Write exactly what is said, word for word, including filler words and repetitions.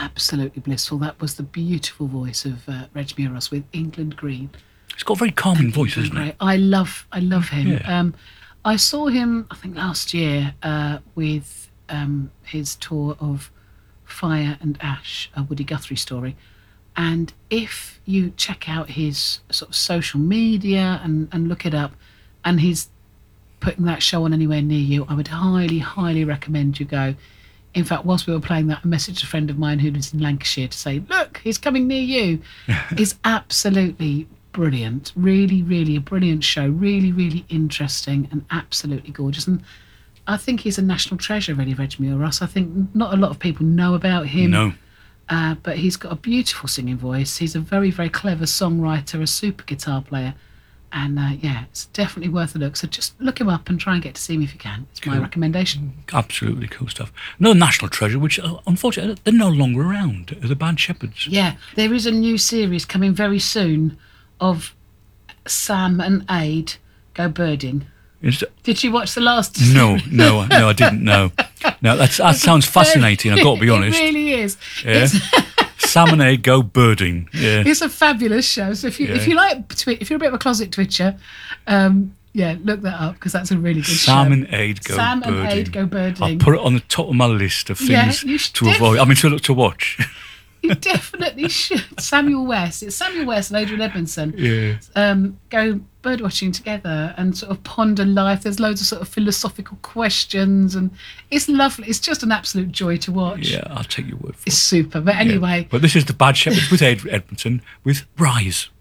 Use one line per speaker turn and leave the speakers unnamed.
absolutely blissful. That was the beautiful voice of uh, Reg Muros with England Green.
He's got a very calming voice,
England
hasn't he?
Grey. I love, I love him.
Yeah.
Um, I saw him, I think last year, uh, with um, his tour of Fire and Ash, a Woody Guthrie story. And if you check out his sort of social media and, and look it up, and he's putting that show on anywhere near you, I would highly, highly recommend you go. In fact, whilst we were playing that, I messaged a friend of mine who lives in Lancashire to say, look, he's coming near you. It's absolutely brilliant. Really, really a brilliant show. Really, really interesting and absolutely gorgeous. And I think he's a national treasure, really, Reg Muros. I think not a lot of people know about him.
No.
Uh, but he's got a beautiful singing voice. He's a very, very clever songwriter, a super guitar player. And uh, yeah, it's definitely worth a look. So just look him up and try and get to see him if you can. It's my
Cool.
recommendation.
Absolutely cool stuff. Another national treasure, which uh, unfortunately they're no longer around, are the Bad Shepherds.
Yeah, there is a new series coming very soon of Sam and Aid Go Birding.
Is it-
Did you watch the last?
No, no, no, I didn't know. No, that's, that sounds fascinating, I've got to be honest.
It really is.
Yeah.
It's,
Sam and Aid Go Birding. Yeah.
it's a fabulous show. So if you if
Yeah.
you like twi- if you're a bit of a closet twitcher, um, yeah, look that up because that's a really good show.
Sam and Aid Go
Sam
Birding.
and Aid Go Birding.
I'll put it on the top of my list of
Yeah,
things
you should
to avoid. I mean, to, to watch.
You definitely should. Samuel West. It's Samuel West and Adrian Edmondson.
Yeah.
Um, go bird watching together and sort of ponder life. There's loads of sort of philosophical questions and it's lovely. It's just an absolute joy to watch.
Yeah, I'll take your word for
It's
it.
super. But
Yeah.
anyway,
But this is the Bad Shepherds with Ed Edmondson with Rise.